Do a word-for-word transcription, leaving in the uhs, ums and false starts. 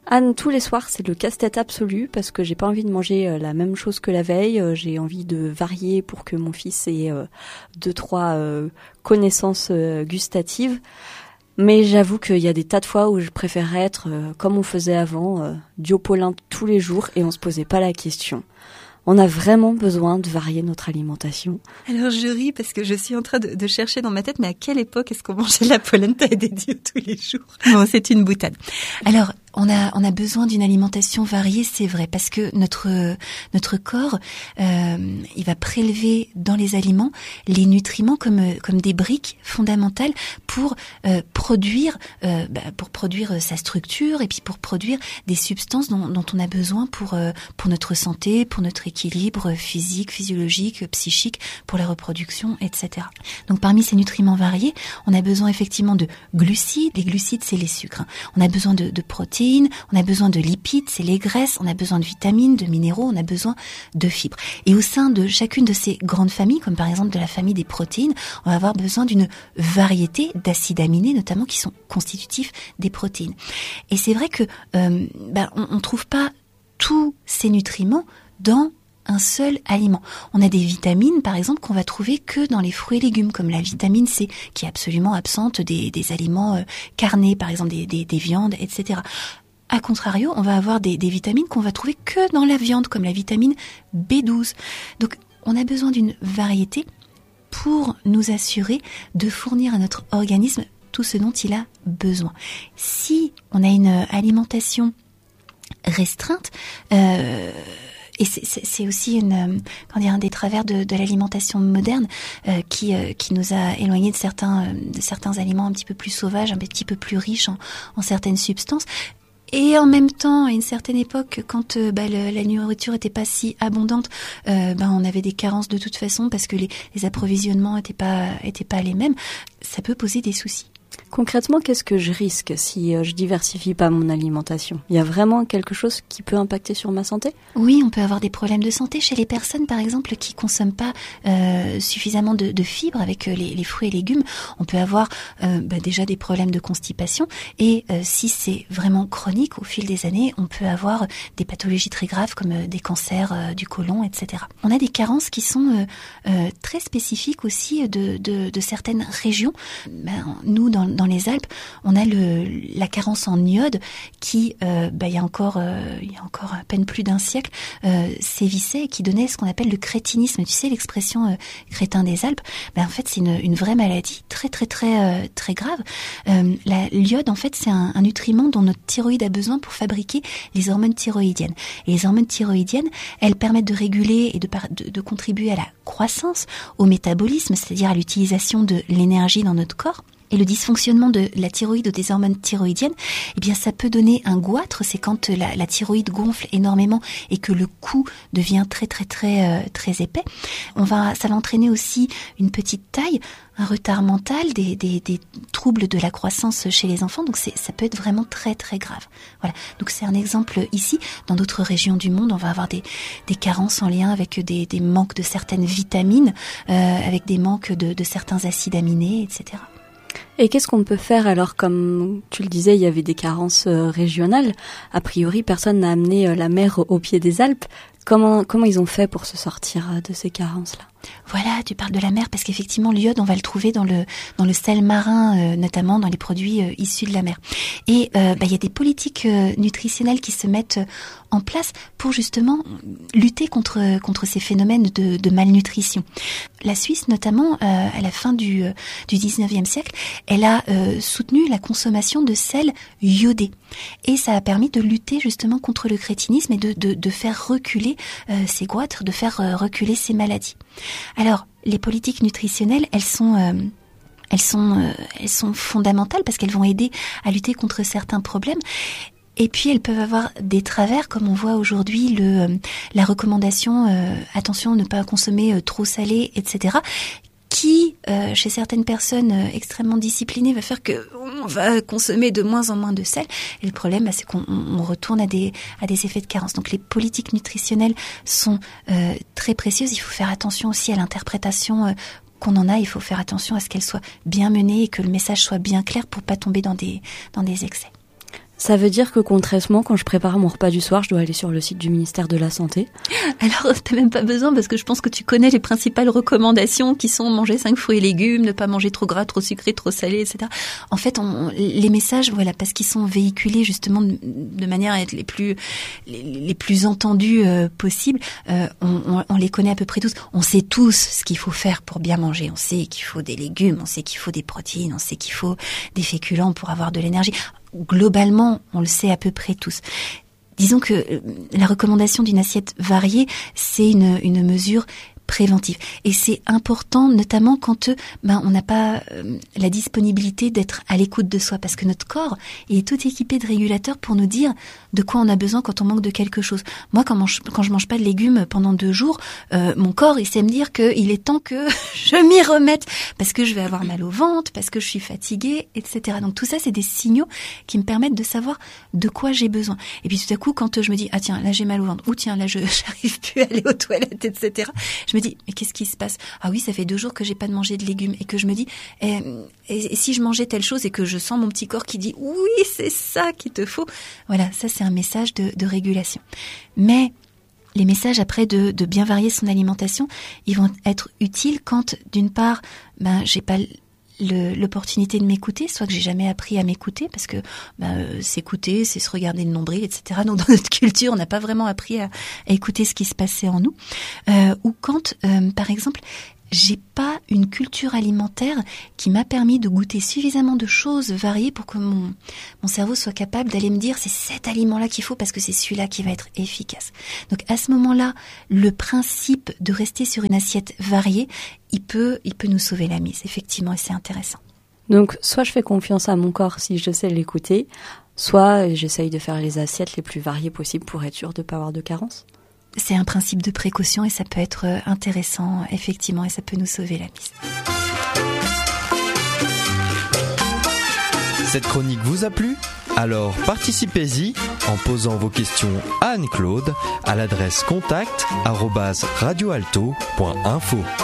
Anne, tous les soirs, c'est le casse-tête absolu parce que j'ai pas envie de manger euh, la même chose que la veille. Euh, j'ai envie de varier pour que mon fils ait euh, deux, trois euh, connaissances euh, gustatives. Mais j'avoue qu'il y a des tas de fois où je préférerais être euh, comme on faisait avant, euh, Diopolin tous les jours et on se posait pas la question. On a vraiment besoin de varier notre alimentation. Alors je ris parce que je suis en train de, de chercher dans ma tête, mais à quelle époque est-ce qu'on mangeait la polenta et des dieux tous les jours ? Bon, c'est une boutade. Alors, on a on a besoin d'une alimentation variée, c'est vrai, parce que notre notre corps, euh, il va prélever dans les aliments les nutriments comme comme des briques fondamentales pour euh, produire euh, bah, pour produire sa structure et puis pour produire des substances dont, dont on a besoin pour euh, pour notre santé, pour notre équilibre physique, physiologique, psychique, pour la reproduction, et cetera. Donc parmi ces nutriments variés, on a besoin effectivement de glucides. Les glucides, c'est les sucres. Hein. On a besoin de, de protéines. On a besoin de lipides, c'est les graisses, on a besoin de vitamines, de minéraux, on a besoin de fibres. Et au sein de chacune de ces grandes familles, comme par exemple de la famille des protéines, on va avoir besoin d'une variété d'acides aminés, notamment qui sont constitutifs des protéines. Et c'est vrai que euh, ben, on ne trouve pas tous ces nutriments dans un seul aliment. On a des vitamines, par exemple, qu'on va trouver que dans les fruits et légumes, comme la vitamine C, qui est absolument absente des, des aliments euh, carnés, par exemple des, des, des viandes, et cetera. A contrario, on va avoir des, des vitamines qu'on va trouver que dans la viande, comme la vitamine B douze. Donc, on a besoin d'une variété pour nous assurer de fournir à notre organisme tout ce dont il a besoin. Si on a une alimentation restreinte, euh, et c'est, c'est, c'est aussi une, comment dire, un des travers de, de l'alimentation moderne euh, qui, euh, qui nous a éloignés de certains, de certains aliments un petit peu plus sauvages, un petit peu plus riches en, en certaines substances. Et en même temps, à une certaine époque, quand euh, bah, le, la nourriture était pas si abondante, euh, bah, on avait des carences de toute façon parce que les, les approvisionnements étaient pas, étaient pas les mêmes. Ça peut poser des soucis. Concrètement, qu'est-ce que je risque si je diversifie pas mon alimentation ? Il y a vraiment quelque chose qui peut impacter sur ma santé ? Oui, on peut avoir des problèmes de santé chez les personnes, par exemple, qui consomment pas euh, suffisamment de, de fibres avec les, les fruits et légumes. On peut avoir euh, bah, déjà des problèmes de constipation et euh, si c'est vraiment chronique, au fil des années, on peut avoir des pathologies très graves comme euh, des cancers euh, du côlon, et cetera. On a des carences qui sont euh, euh, très spécifiques aussi de, de, de certaines régions. Ben, nous, dans Dans les Alpes, on a le, la carence en iode qui, euh, bah, il y a encore, euh, il y a encore à peine plus d'un siècle, euh, sévissait et qui donnait ce qu'on appelle le crétinisme. Tu sais, l'expression euh, crétin des Alpes. Bah, en fait, c'est une, une vraie maladie très, très, très, euh, très grave. Euh, la, l'iode, en fait, c'est un, un nutriment dont notre thyroïde a besoin pour fabriquer les hormones thyroïdiennes. Et les hormones thyroïdiennes, elles permettent de réguler et de, de, de contribuer à la croissance, au métabolisme, c'est-à-dire à l'utilisation de l'énergie dans notre corps. Et le dysfonctionnement de la thyroïde ou des hormones thyroïdiennes, eh bien, ça peut donner un goitre. C'est quand la, la thyroïde gonfle énormément et que le cou devient très, très, très, euh, très épais. On va, ça va entraîner aussi une petite taille, un retard mental, des, des, des troubles de la croissance chez les enfants. Donc, c'est, ça peut être vraiment très, très grave. Voilà. Donc, c'est un exemple ici. Dans d'autres régions du monde, on va avoir des, des carences en lien avec des, des manques de certaines vitamines, euh, avec des manques de, de certains acides aminés, et cetera. Et qu'est-ce qu'on peut faire alors, comme tu le disais, il y avait des carences euh, régionales. A priori, personne n'a amené euh, la mer au pied des Alpes. Comment, comment ils ont fait pour se sortir euh, de ces carences-là ? Voilà, tu parles de la mer parce qu'effectivement l'iode, on va le trouver dans le dans le sel marin, euh, notamment dans les produits euh, issus de la mer. Et euh, bah, il y a des politiques euh, nutritionnelles qui se mettent en place pour justement lutter contre contre ces phénomènes de, de malnutrition. La Suisse, notamment, euh, à la fin du euh, du dix-neuvième siècle, elle a euh, soutenu la consommation de sel iodé. Et ça a permis de lutter justement contre le crétinisme et de de, de faire reculer euh, ces goitres, de faire euh, reculer ces maladies. Alors, les politiques nutritionnelles, elles sont, euh, elles sont, euh, elles sont fondamentales parce qu'elles vont aider à lutter contre certains problèmes. Et puis, elles peuvent avoir des travers, comme on voit aujourd'hui le, euh, la recommandation euh, attention, ne pas consommer euh, trop salé, et cetera, qui, euh, chez certaines personnes euh, extrêmement disciplinées, va faire que on va consommer de moins en moins de sel. Et le problème, bah, c'est qu'on on retourne à des à des effets de carence. Donc, les politiques nutritionnelles sont euh, très précieuses. Il faut faire attention aussi à l'interprétation euh, qu'on en a. Il faut faire attention à ce qu'elle soit bien menée et que le message soit bien clair pour pas tomber dans des dans des excès. Ça veut dire que concrètement, quand je prépare mon repas du soir, je dois aller sur le site du ministère de la Santé. Alors, t'as même pas besoin parce que je pense que tu connais les principales recommandations qui sont manger cinq fruits et légumes, ne pas manger trop gras, trop sucré, trop salé, et cetera. En fait, on, les messages, voilà, parce qu'ils sont véhiculés justement de, de manière à être les plus les, les plus entendus euh, possibles, euh, on, on, on les connaît à peu près tous. On sait tous ce qu'il faut faire pour bien manger. On sait qu'il faut des légumes, on sait qu'il faut des protéines, on sait qu'il faut des féculents pour avoir de l'énergie. Globalement, on le sait à peu près tous. Disons que la recommandation d'une assiette variée, c'est une, une mesure préventive. Et c'est important, notamment quand ben, on n'a pas euh, la disponibilité d'être à l'écoute de soi, parce que notre corps est tout équipé de régulateurs pour nous dire de quoi on a besoin quand on manque de quelque chose. Moi, quand, mange, quand je mange pas de légumes pendant deux jours, euh, mon corps, il sait me dire qu'il est temps que je m'y remette, parce que je vais avoir mal au ventre, parce que je suis fatiguée, et cetera. Donc tout ça, c'est des signaux qui me permettent de savoir de quoi j'ai besoin. Et puis tout à coup, quand je me dis, ah tiens, là j'ai mal au ventre, ou tiens, là je j'arrive plus à aller aux toilettes, et cetera, je me dis, mais qu'est-ce qui se passe? Ah oui, ça fait deux jours que j'ai pas mangé de légumes, et que je me dis, eh, et, et si je mangeais telle chose, et que je sens mon petit corps qui dit, oui, c'est ça qu'il te faut. Voilà, ça c'est un message de, de régulation. Mais les messages après de, de bien varier son alimentation, ils vont être utiles quand, d'une part, ben j'ai pas Le, l'opportunité de m'écouter, soit que j'ai jamais appris à m'écouter, parce que bah, euh, s'écouter, c'est se regarder le nombril, et cetera. Donc dans notre culture, on n'a pas vraiment appris à, à écouter ce qui se passait en nous. Euh, ou quand, euh, par exemple, j'ai pas une culture alimentaire qui m'a permis de goûter suffisamment de choses variées pour que mon, mon cerveau soit capable d'aller me dire c'est cet aliment-là qu'il faut parce que c'est celui-là qui va être efficace. Donc à ce moment-là, le principe de rester sur une assiette variée, il peut, il peut nous sauver la mise, effectivement, et c'est intéressant. Donc soit je fais confiance à mon corps si je sais l'écouter, soit j'essaye de faire les assiettes les plus variées possibles pour être sûr de ne pas avoir de carence. C'est un principe de précaution et ça peut être intéressant, effectivement, et ça peut nous sauver la mise. Cette chronique vous a plu ? Alors participez-y en posant vos questions à Anne-Claude à l'adresse contact arobase radioalto point info.